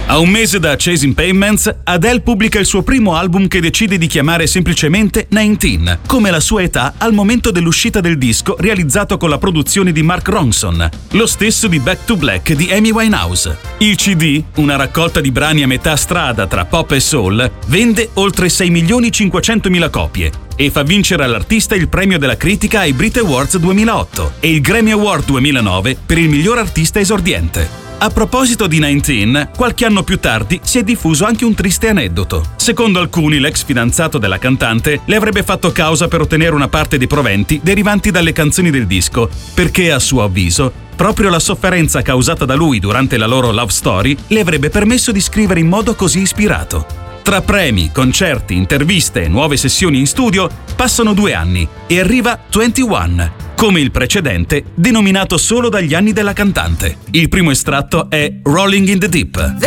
A un mese da Chasing Pavements, Adele pubblica il suo primo album che decide di chiamare semplicemente 19, come la sua età al momento dell'uscita del disco, realizzato con la produzione di Mark Ronson, lo stesso di Back to Black di Amy Winehouse. Il CD, una raccolta di brani a metà strada tra pop e soul, vende oltre 6.500.000 copie e fa vincere all'artista il premio della critica ai Brit Awards 2008 e il Grammy Award 2009 per il miglior artista esordiente. A proposito di 19, qualche anno più tardi si è diffuso anche un triste aneddoto. Secondo alcuni, l'ex fidanzato della cantante le avrebbe fatto causa per ottenere una parte dei proventi derivanti dalle canzoni del disco, perché a suo avviso proprio la sofferenza causata da lui durante la loro love story le avrebbe permesso di scrivere in modo così ispirato. Tra premi, concerti, interviste e nuove sessioni in studio passano 2 anni e arriva 21, come il precedente, denominato solo dagli anni della cantante. Il primo estratto è Rolling in the Deep.